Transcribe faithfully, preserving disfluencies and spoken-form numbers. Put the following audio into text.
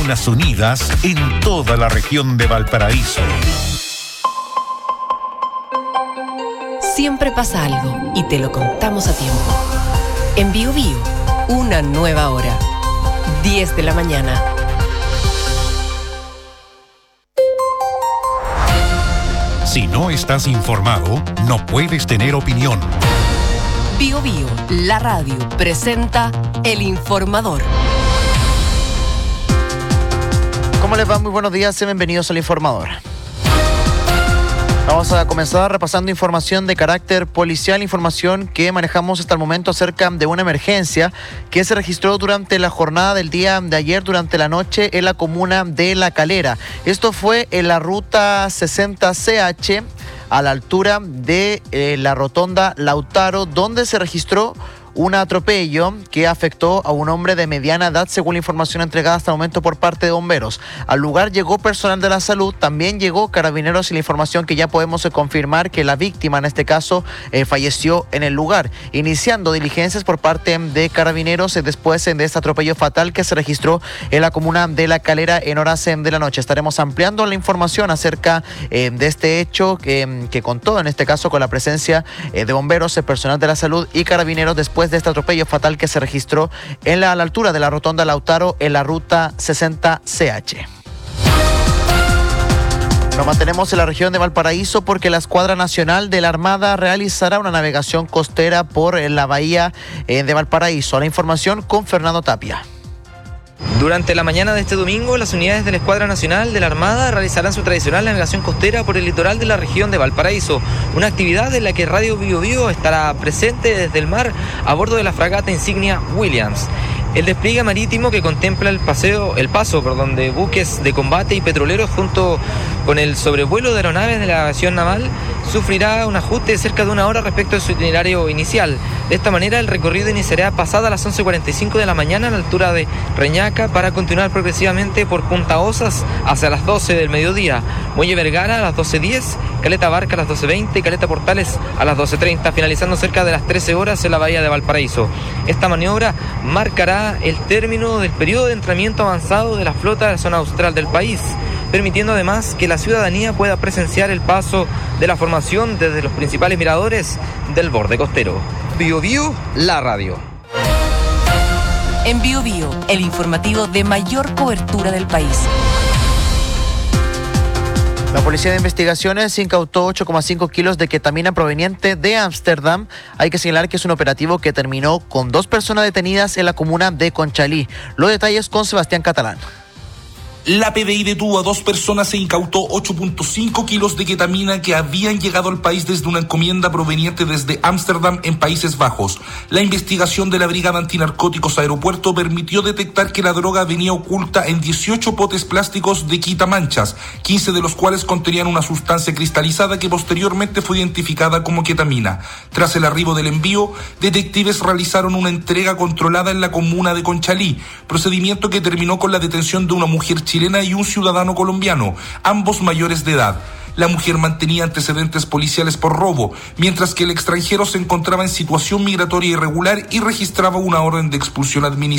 Comunas unidas en toda la región de Valparaíso. Siempre pasa algo y te lo contamos a tiempo. En Bio Bio, una nueva hora. diez de la mañana. Si no estás informado, no puedes tener opinión. Bio Bio, la radio, presenta El Informador. ¿Cómo les va? Muy buenos días y bienvenidos al Informador. Vamos a comenzar repasando información de carácter policial, información que manejamos hasta el momento acerca de una emergencia que se registró durante la jornada del día de ayer, durante la noche, en la comuna de La Calera. Esto fue en la ruta sesenta C H, a la altura de eh, la rotonda Lautaro, donde se registró un atropello que afectó a un hombre de mediana edad, según la información entregada hasta el momento por parte de bomberos. Al lugar llegó personal de la salud, también llegó carabineros, y la información que ya podemos confirmar que la víctima, en este caso, eh, falleció en el lugar, iniciando diligencias por parte de carabineros eh, después eh, de este atropello fatal que se registró en la comuna de La Calera en horas eh, de la noche. Estaremos ampliando la información acerca eh, de este hecho que, que contó, en este caso, con la presencia eh, de bomberos, eh, personal de la salud y carabineros después de este atropello fatal que se registró en la, a la altura de la rotonda Lautaro en la ruta sesenta C H. Nos mantenemos en la región de Valparaíso porque la Escuadra Nacional de la Armada realizará una navegación costera por la bahía de Valparaíso. La información con Fernando Tapia. Durante la mañana de este domingo, las unidades de la Escuadra Nacional de la Armada realizarán su tradicional navegación costera por el litoral de la región de Valparaíso, una actividad en la que Radio Bio Bio estará presente desde el mar a bordo de la fragata insignia Williams. El despliegue marítimo, que contempla el paseo, el paso perdón, de buques de combate y petroleros junto con el sobrevuelo de aeronaves de la aviación naval, sufrirá un ajuste de cerca de una hora respecto de su itinerario inicial. De esta manera, el recorrido iniciará pasada las once cuarenta y cinco de la mañana a la altura de Reñaca para continuar progresivamente por Punta Osas hacia las doce del mediodía, Muelle Vergara a las doce diez, Caleta Barca a las doce veinte y Caleta Portales a las doce treinta, finalizando cerca de las trece horas en la bahía de Valparaíso. Esta maniobra marcará el término del periodo de entrenamiento avanzado de la flota de la zona austral del país, permitiendo además que la ciudadanía pueda presenciar el paso de la formación desde los principales miradores del borde costero. Bio Bio, la radio. En Bio Bio, el informativo de mayor cobertura del país. La Policía de Investigaciones incautó ocho coma cinco kilos de ketamina proveniente de Ámsterdam. Hay que señalar que es un operativo que terminó con dos personas detenidas en la comuna de Conchalí. Los detalles con Sebastián Catalán. La P D I detuvo a dos personas e incautó ocho coma cinco kilos de ketamina que habían llegado al país desde una encomienda proveniente desde Ámsterdam, en Países Bajos. La investigación de la Brigada Antinarcóticos Aeropuerto permitió detectar que la droga venía oculta en dieciocho potes plásticos de quitamanchas, quince de los cuales contenían una sustancia cristalizada que posteriormente fue identificada como ketamina. Tras el arribo del envío, detectives realizaron una entrega controlada en la comuna de Conchalí, procedimiento que terminó con la detención de una mujer chilena y un ciudadano colombiano, ambos mayores de edad. La mujer mantenía antecedentes policiales por robo, mientras que el extranjero se encontraba en situación migratoria irregular y registraba una orden de expulsión administrativa.